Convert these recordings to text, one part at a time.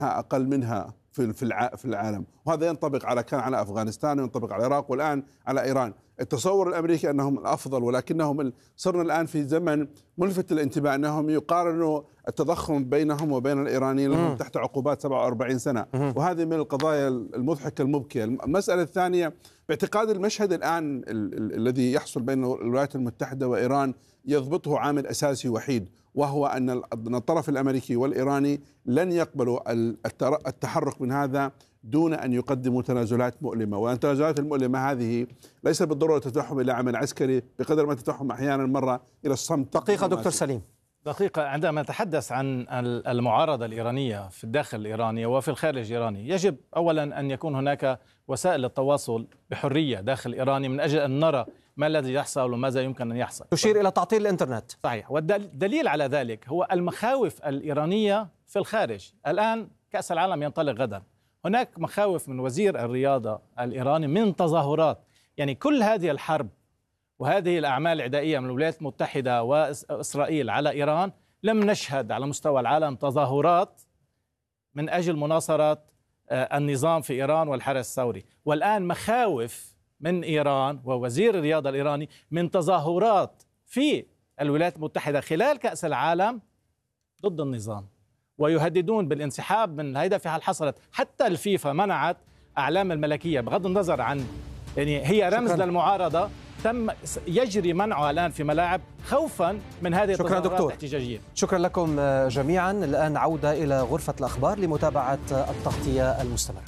أقل منها في العالم، وهذا ينطبق كان على أفغانستان وينطبق على العراق والآن على إيران. التصور الأمريكي أنهم الأفضل، ولكنهم صرنا الآن في زمن ملفت للانتباه أنهم يقارنوا التضخم بينهم وبين الإيرانيين لهم تحت عقوبات 47 سنة، وهذه من القضايا المضحكة المبكية. المسألة الثانية، باعتقاد المشهد الآن الذي يحصل بين الولايات المتحدة وإيران يضبطه عامل أساسي وحيد، وهو أن الطرف الأمريكي والإيراني لن يقبلوا التحرك من هذا دون أن يقدموا تنازلات مؤلمة، والتنازلات المؤلمة هذه ليس بالضرورة تتوحم إلى عمل عسكري بقدر ما تتوحم أحيانا مرة إلى الصمت. دقيقة دكتور سليم. دقيقة. عندما نتحدث عن المعارضة الإيرانية في الداخل الإيراني وفي الخارج الإيراني، يجب أولا أن يكون هناك وسائل التواصل بحرية داخل إيراني من أجل أن نرى ما الذي يحصل وماذا يمكن أن يحصل. تشير إلى تعطيل الإنترنت. صحيح، والدليل على ذلك هو المخاوف الإيرانية في الخارج. الآن كأس العالم ينطلق غدا، هناك مخاوف من وزير الرياضة الإيراني من تظاهرات. يعني كل هذه الحرب وهذه الأعمال العدائية من الولايات المتحدة وإسرائيل على إيران، لم نشهد على مستوى العالم تظاهرات من أجل مناصرة النظام في إيران والحرس الثوري. والآن مخاوف من إيران ووزير الرياضة الإيراني من تظاهرات في الولايات المتحدة خلال كأس العالم ضد النظام، ويهددون بالانسحاب من هيدا في حال حصلت. حتى الفيفا منعت أعلام الملكية بغض النظر عن يعني هي رمز للمعارضة، تم يجري منعها الآن في ملاعب خوفا من هذه التظاهرات الاحتجاجية. شكرا لكم جميعا. الآن عودة إلى غرفة الأخبار لمتابعة التغطية المستمرة.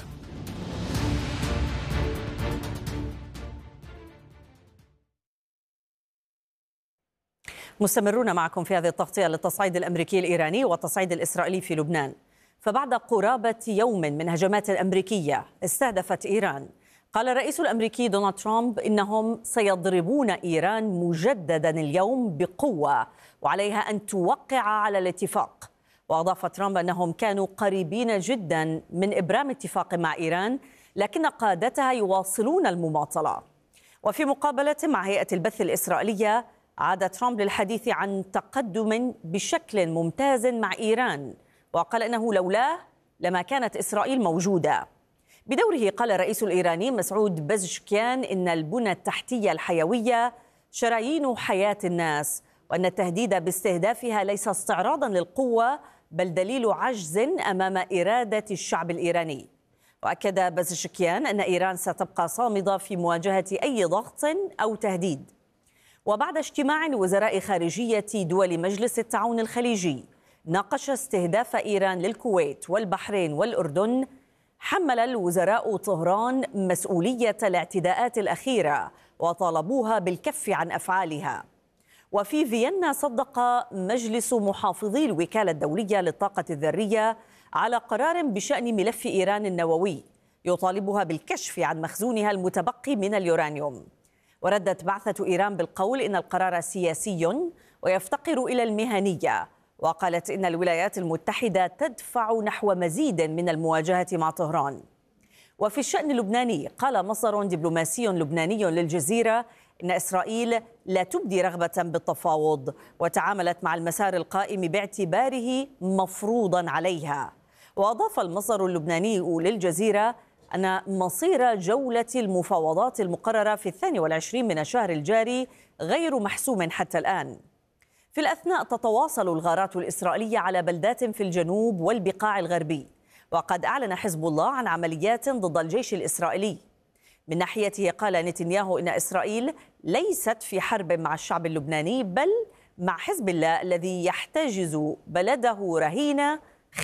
مستمرون معكم في هذه التغطية للتصعيد الأمريكي الإيراني والتصعيد الإسرائيلي في لبنان. فبعد قرابة يوم من هجمات أمريكية استهدفت إيران، قال الرئيس الأمريكي دونالد ترامب إنهم سيضربون إيران مجددا اليوم بقوة وعليها أن توقع على الاتفاق. وأضاف ترامب أنهم كانوا قريبين جدا من إبرام اتفاق مع إيران، لكن قادتها يواصلون المماطلة. وفي مقابلة مع هيئة البث الإسرائيلية، عاد ترامب للحديث عن تقدم بشكل ممتاز مع إيران، وقال أنه لولاه لما كانت إسرائيل موجودة. بدوره قال الرئيس الإيراني مسعود بزشكيان إن البنى التحتية الحيوية شرايين حياة الناس، وأن التهديد باستهدافها ليس استعراضا للقوة بل دليل عجز أمام إرادة الشعب الإيراني. وأكد بزشكيان أن إيران ستبقى صامدة في مواجهة أي ضغط أو تهديد. وبعد اجتماع وزراء خارجية دول مجلس التعاون الخليجي ناقش استهداف إيران للكويت والبحرين والأردن، حمل الوزراء طهران مسؤولية الاعتداءات الأخيرة وطالبوها بالكف عن أفعالها. وفي فيينا صدق مجلس محافظي الوكالة الدولية للطاقة الذرية على قرار بشأن ملف إيران النووي يطالبها بالكشف عن مخزونها المتبقي من اليورانيوم. وردت بعثة إيران بالقول إن القرار سياسي ويفتقر إلى المهنية، وقالت إن الولايات المتحدة تدفع نحو مزيد من المواجهة مع طهران. وفي الشأن اللبناني قال مصدر دبلوماسي لبناني للجزيرة إن إسرائيل لا تبدي رغبة بالتفاوض، وتعاملت مع المسار القائم باعتباره مفروضا عليها. وأضاف المصدر اللبناني للجزيرة أن مصير جولة المفاوضات المقررة في 22 من الشهر الجاري غير محسوم حتى الآن. في الأثناء تتواصل الغارات الإسرائيلية على بلدات في الجنوب والبقاع الغربي، وقد أعلن حزب الله عن عمليات ضد الجيش الإسرائيلي. من ناحيته قال نتنياهو إن إسرائيل ليست في حرب مع الشعب اللبناني بل مع حزب الله الذي يحتجز بلده رهينة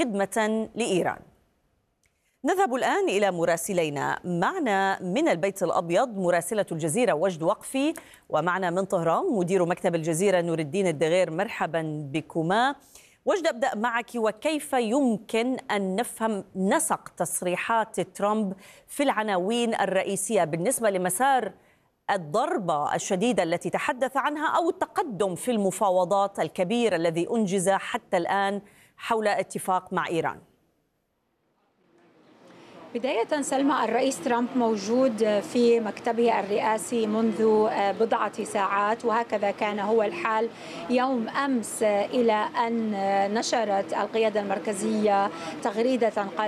خدمة لإيران. نذهب الآن إلى مراسلينا. معنا من البيت الأبيض مراسلة الجزيرة وجد وقفي، ومعنا من طهران مدير مكتب الجزيرة نور الدين الدغير. مرحبا بكما. وجد، أبدأ معك، وكيف يمكن أن نفهم نسق تصريحات ترامب في العناوين الرئيسية بالنسبة لمسار الضربة الشديدة التي تحدث عنها أو التقدم في المفاوضات الكبير الذي أنجز حتى الآن حول اتفاق مع إيران؟ بداية سلمى، الرئيس ترامب موجود في مكتبه الرئاسي منذ بضعة ساعات، وهكذا كان هو الحال يوم أمس إلى أن نشرت القيادة المركزية تغريدة قال